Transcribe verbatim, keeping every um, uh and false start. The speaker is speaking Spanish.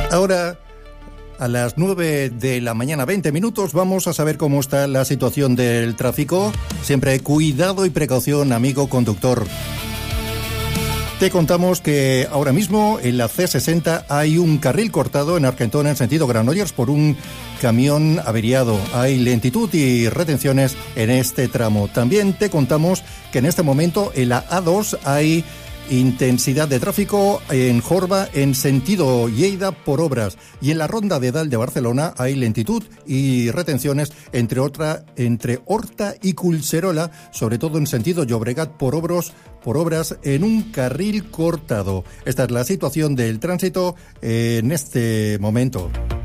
Ahora, a las nueve de la mañana, veinte minutos, vamos a saber cómo está la situación del tráfico. Siempre cuidado y precaución, amigo conductor. Te contamos que ahora mismo en la ce sesenta hay un carril cortado en Argentona en sentido Granollers por un camión averiado. Hay lentitud y retenciones en este tramo. También te contamos que en este momento en la A dos hay intensidad de tráfico en Jorba en sentido Lleida por obras, y en la Ronda de Dalt de Barcelona hay lentitud y retenciones entre otra entre Horta y Culserola, sobre todo en sentido Llobregat por obras por obras en un carril cortado. Esta es la situación del tránsito en este momento.